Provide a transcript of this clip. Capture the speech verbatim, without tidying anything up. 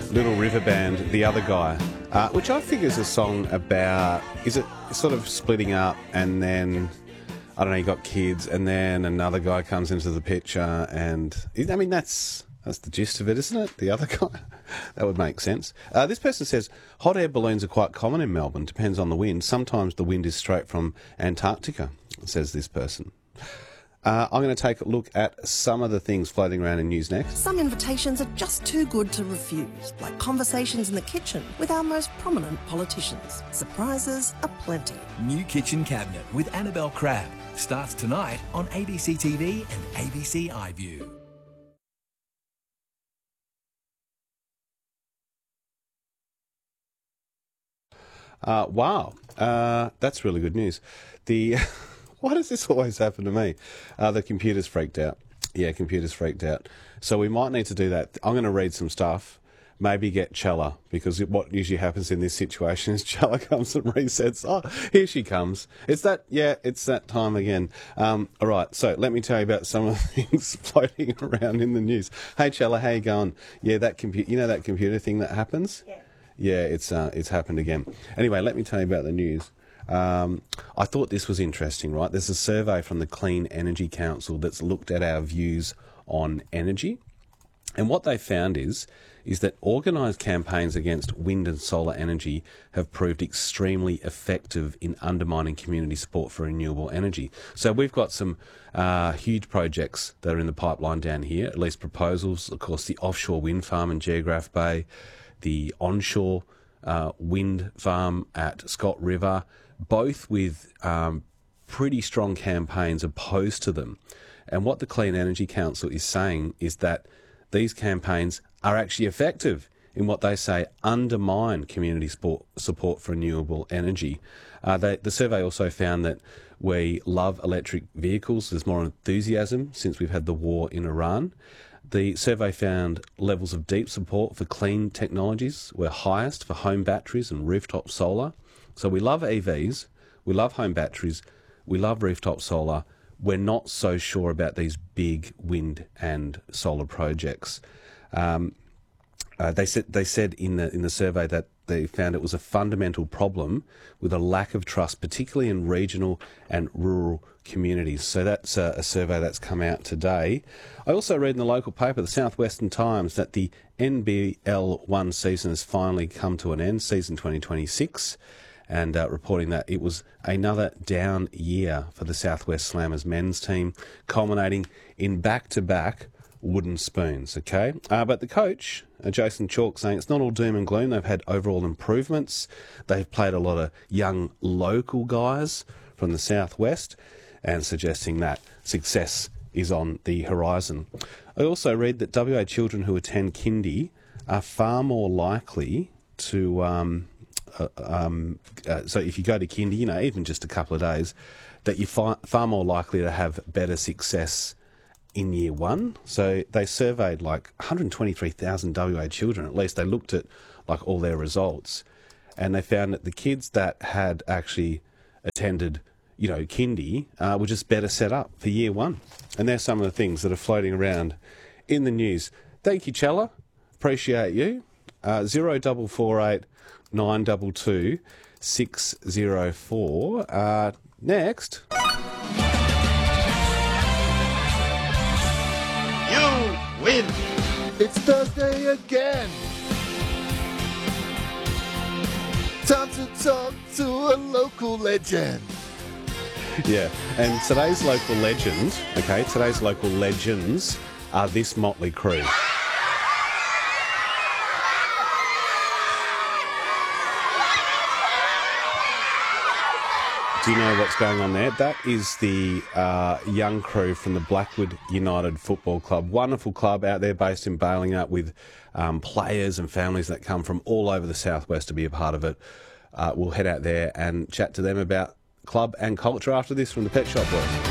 Little River Band, The Other Guy, uh, which I figure is a song about, is it sort of splitting up and then, I don't know, you got kids and then another guy comes into the picture and, I mean, that's that's the gist of it, isn't it? The other guy. That would make sense. Uh, this person says, hot air balloons are quite common in Melbourne, depends on the wind. Sometimes the wind is straight from Antarctica, says this person. Uh, I'm going to take a look at some of the things floating around in news next. Some invitations are just too good to refuse, like conversations in the kitchen with our most prominent politicians. Surprises aplenty. New Kitchen Cabinet with Annabelle Crabb starts tonight on A B C T V and A B C iView. Uh, wow, uh, that's really good news. The why does this always happen to me? Uh, the computer's freaked out. Yeah, computer's freaked out. So we might need to do that. I'm going to read some stuff. Maybe get Chella, because what usually happens in this situation is Chella comes and resets. Oh, here she comes. It's that, yeah, it's that time again. Um, all right, so let me tell you about some of the things floating around in the news. Hey, Chella, how you going? Yeah, that computer, you know that computer thing that happens? Yeah. Yeah, it's uh, it's happened again. Anyway, let me tell you about the news. Um, I thought this was interesting, right? There's a survey from the Clean Energy Council that's looked at our views on energy. And what they found is, is that organised campaigns against wind and solar energy have proved extremely effective in undermining community support for renewable energy. So we've got some uh, huge projects that are in the pipeline down here, at least proposals. Of course, the offshore wind farm in Geograph Bay, the onshore uh, wind farm at Scott River, both with um, pretty strong campaigns opposed to them. And what the Clean Energy Council is saying is that these campaigns are actually effective in what they say undermine community support, support for renewable energy. Uh, they, the survey also found that we love electric vehicles. There's more enthusiasm since we've had the war in Iran. The survey found levels of deep support for clean technologies were highest for home batteries and rooftop solar. So we love E Vs, we love home batteries, we love rooftop solar. We're not so sure about these big wind and solar projects. Um, uh, they said they said in the in the survey that they found it was a fundamental problem with a lack of trust, particularly in regional and rural communities. So that's a, a survey that's come out today. I also read in the local paper, the South Western Times, that the N B L one season has finally come to an end, season twenty twenty-six, and uh, reporting that it was another down year for the South West Slammers men's team, culminating in back-to-back wooden spoons, okay? Uh, but the coach, uh, Jason Chalk, saying it's not all doom and gloom. They've had overall improvements. They've played a lot of young local guys from the Southwest, and suggesting that success is on the horizon. I also read that W A children who attend kindy are far more likely to... Um, uh, um, uh, so if you go to kindy, you know, even just a couple of days, that you're far, far more likely to have better success in year one. So they surveyed like one hundred twenty-three thousand W A children, at least. They looked at like all their results, and they found that the kids that had actually attended, you know, kindy uh, were just better set up for year one. And there's some of the things that are floating around in the news. Thank you, Chella. Appreciate you. Uh, zero double four eight nine double two six zero four. Uh, next. You win. It's Thursday again. Time to talk to a local legend. Yeah, and today's local legend, okay, today's local legends are this motley crew. Do you know what's going on there? That is the uh, young crew from the Blackwood United Football Club. Wonderful club out there based in Balingup with um, players and families that come from all over the southwest to be a part of it. Uh, we'll head out there and chat to them about club and culture after this from the Pet Shop Boys.